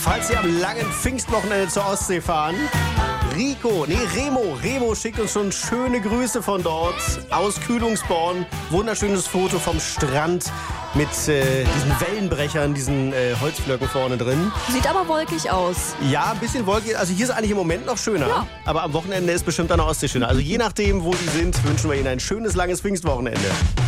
Falls Sie am langen Pfingstwochenende zur Ostsee fahren, Remo schickt uns schon schöne Grüße von dort aus Kühlungsborn. Wunderschönes Foto vom Strand mit diesen Wellenbrechern, diesen Holzblöcken vorne drin. Sieht aber wolkig aus. Ja, ein bisschen wolkig. Also hier ist eigentlich im Moment noch schöner. Ja. Aber am Wochenende ist bestimmt an der Ostsee schöner. Also je nachdem, wo Sie sind, wünschen wir Ihnen ein schönes, langes Pfingstwochenende.